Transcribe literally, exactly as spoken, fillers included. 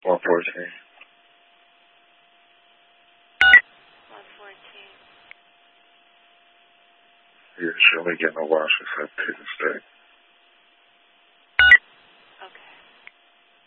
one fourteen. one fourteen. Yeah, she only getting a wash with her piece of steak.